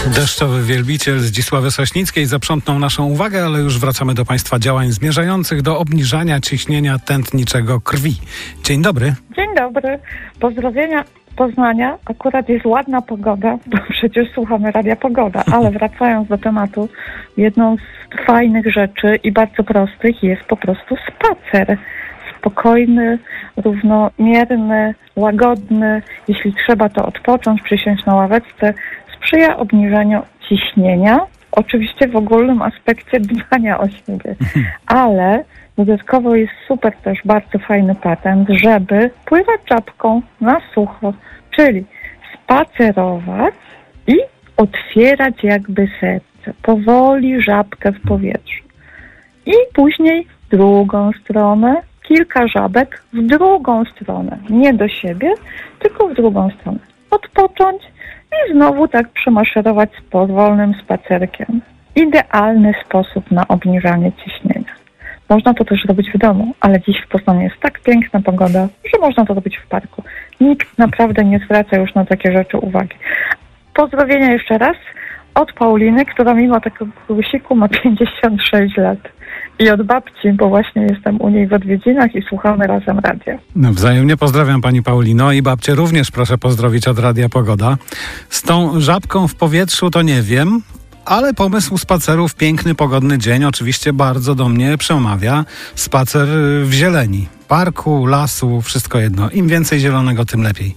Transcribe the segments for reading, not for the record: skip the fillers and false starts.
Deszczowy wielbiciel Zdzisławy Sośnickiej zaprzątnął naszą uwagę, ale już wracamy do Państwa działań zmierzających do obniżania ciśnienia tętniczego krwi. Dzień dobry. Dzień dobry. Pozdrowienia Poznania. Akurat jest ładna pogoda, bo przecież słuchamy Radia Pogoda, ale wracając do tematu, jedną z fajnych rzeczy i bardzo prostych jest po prostu spacer. Spokojny, równomierny, łagodny. Jeśli trzeba, to odpocząć, przysiąść na ławeczce. Sprzyja obniżeniu ciśnienia. Oczywiście w ogólnym aspekcie dbania o siebie. Ale dodatkowo jest super też bardzo fajny patent, żeby pływać czapką na sucho. Czyli spacerować i otwierać jakby serce. Powoli żabkę w powietrzu. I później w drugą stronę. Kilka żabek w drugą stronę. Nie do siebie, tylko w drugą stronę. Odpocząć i znowu tak przemaszerować z powolnym spacerkiem. Idealny sposób na obniżanie ciśnienia. Można to też robić w domu, ale dziś w Poznaniu jest tak piękna pogoda, że można to robić w parku. Nikt naprawdę nie zwraca już na takie rzeczy uwagi. Pozdrowienia jeszcze raz od Pauliny, która mimo takiego głusiku ma 56 lat. I od babci, bo właśnie jestem u niej w odwiedzinach i słuchamy razem radia. No, wzajemnie pozdrawiam Pani Paulino i babcię również proszę pozdrowić od Radia Pogoda. Z tą żabką w powietrzu to nie wiem, ale pomysł spaceru w piękny, pogodny dzień oczywiście bardzo do mnie przemawia. Spacer w zieleni, parku, lasu, wszystko jedno. Im więcej zielonego, tym lepiej.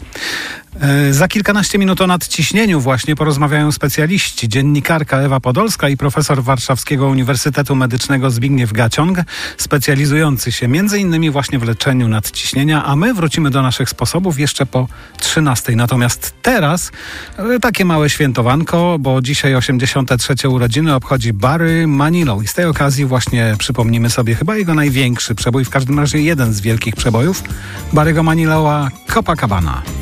Za kilkanaście minut o nadciśnieniu właśnie porozmawiają specjaliści. Dziennikarka Ewa Podolska i profesor Warszawskiego Uniwersytetu Medycznego Zbigniew Gaciąg, specjalizujący się m.in. właśnie w leczeniu nadciśnienia, a my wrócimy do naszych sposobów jeszcze po 13. Natomiast teraz takie małe świętowanko, bo dzisiaj 83. urodziny obchodzi Barry Manilow i z tej okazji właśnie przypomnimy sobie chyba jego największy przebój, w każdym razie jeden z wielkich przebojów, Barry'ego Manilowa, Copacabana.